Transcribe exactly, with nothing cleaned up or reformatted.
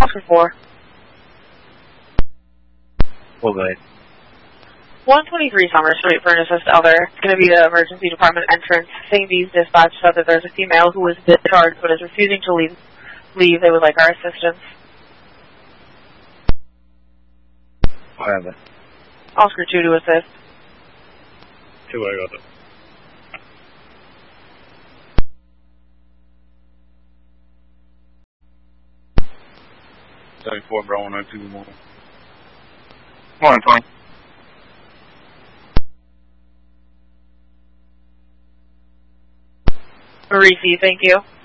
Oscar four. Well, go ahead. one twenty-three Summer Street for an assist elder. It's going to be the emergency department entrance. Saint B's dispatch said that there's a female who was discharged but is refusing to leave. Leave. They would like our assistance. Whatever. Oscar two to assist. Two, I got it. seventy-four, Bravo, nine two, one. one twenty. Marisi, thank you.